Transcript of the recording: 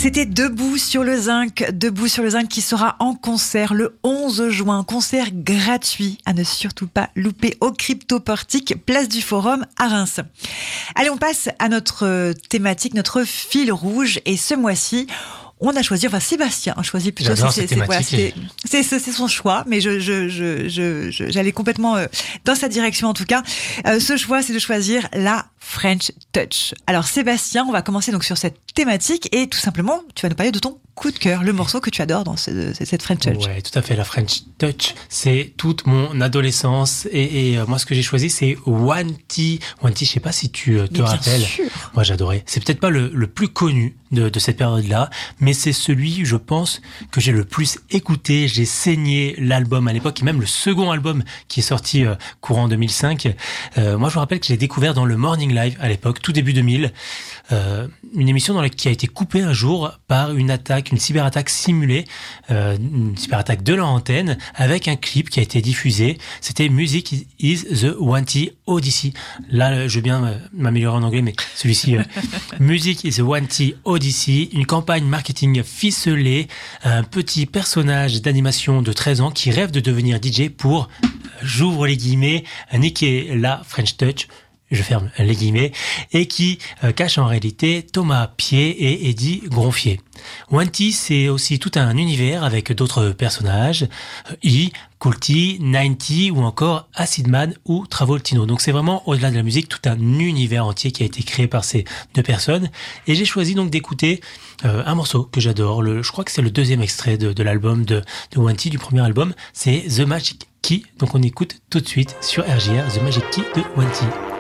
C'était Debout sur le Zinc qui sera en concert le 11 juin. Concert gratuit à ne surtout pas louper au Crypto-Portique, place du Forum à Reims. Allez, on passe à notre thématique, notre fil rouge. Et ce mois-ci, on a choisi, enfin Sébastien a choisi plutôt. J'adore cette thématique. C'est son choix, mais j'allais complètement dans sa direction en tout cas. Ce choix, c'est de choisir la French Touch. Alors Sébastien, on va commencer donc sur cette thématique et tout simplement, tu vas nous parler de ton coup de cœur, le morceau que tu adores dans cette French Touch. Ouais, tout à fait. La French Touch, c'est toute mon adolescence et moi ce que j'ai choisi, c'est Wanty. Wanty, je sais pas si tu te rappelles. Sûr. Moi, j'adorais. C'est peut-être pas le plus connu de cette période-là, mais c'est celui, je pense, que j'ai le plus écouté. J'ai saigné l'album à l'époque, et même le second album qui est sorti courant 2005. Moi, je me rappelle que j'ai découvert dans le Morning Live à l'époque, tout début 2000, une émission qui a été coupée un jour par une cyberattaque simulée, une cyberattaque de leur antenne, avec un clip qui a été diffusé. C'était Music is the Wanty Odyssey. Là, je veux bien m'améliorer en anglais, mais celui-ci, Music is the Wanty Odyssey, une campagne marketing ficelée, un petit personnage d'animation de 13 ans qui rêve de devenir DJ pour, j'ouvre les guillemets, niquer la French Touch, je ferme les guillemets, et qui cache en réalité Thomas Pied et Eddie Gronfier. Wanty, c'est aussi tout un univers avec d'autres personnages, Kool T, 90 ou encore Acid Man ou Travoltino. Donc c'est vraiment, au-delà de la musique, tout un univers entier qui a été créé par ces deux personnes. Et j'ai choisi donc d'écouter un morceau que j'adore. Je crois que c'est le deuxième extrait de l'album de Wanty, du premier album. C'est The Magic Key. Donc on écoute tout de suite sur RJR The Magic Key de Wanty.